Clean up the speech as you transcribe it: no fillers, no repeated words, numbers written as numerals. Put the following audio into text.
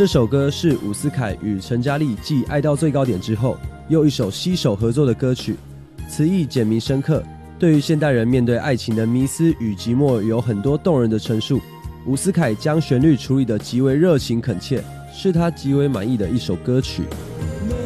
这首歌是伍思凯与陈嘉丽继《爱到最高点》之后又一首携手合作的歌曲，词意简明深刻，对于现代人面对爱情的迷思与寂寞有很多动人的陈述。伍思凯将旋律处理得极为热情恳切，是他极为满意的一首歌曲。